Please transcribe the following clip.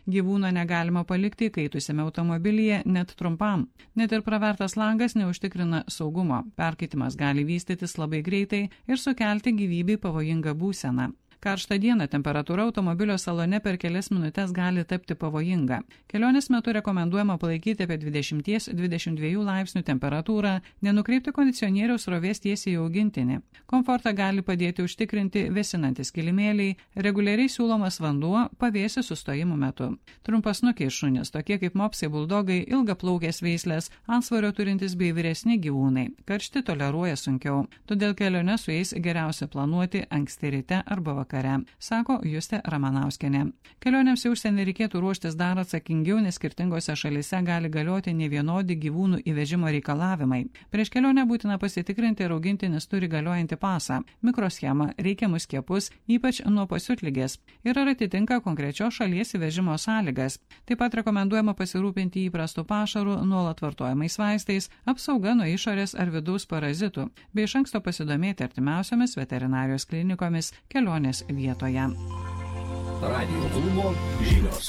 Gyvūno negalima palikti įkaitusiame automobilyje net trumpam. Net ir pravertas langas neužtikrina saugumo. Perkaitimas gali vystytis labai greitai ir sukelti gyvybei pavojingą būseną. Karštą dieną temperatūra automobilio salone per kelias minutės gali tapti pavojinga. Kelionės metu rekomenduojama palaikyti apie 20–22 laipsnių temperatūrą, nenukreipti kondicionieriaus srovės tiesiai į augintinį. Komfortą gali padėti užtikrinti vėsinantis kilimėliai, reguliariai siūlomas vanduo pavėsio sustojimų metu. Trumpasnukiai šunys, tokie kaip mopsai, buldogai, ilgaplaukės veislės, antsvorio turintys bei vyresni gyvūnai. Karštį toleruoja sunkiau, todėl kelionę su jais geriausia planuoti anksti ryte arba vakare, sako Justė Ramanauskienė. Kelionėms į užsienį reikėtų ruoštis dar atsakingiau, nes skirtingose šalyse gali galioti nevienodi gyvūnų įvežimo reikalavimai. Prieš kelionę būtina pasitikrinti, ar augintinis turi galiojantį pasą, mikroschemą, reikiamus skiepus, ypač nuo pasiutligės, ir ar atitinka konkrečios šalies įvežimo sąlygas. Taip pat rekomenduojama pasirūpinti įprastų pašarų, nuolat vartojamais vaistais, apsauga nuo išorės ar vidaus parazitų, bei iš anksto pasidomėti artimiausiomis veterinarijos klinikomis kelionės vietoje. Radio klubo žinios.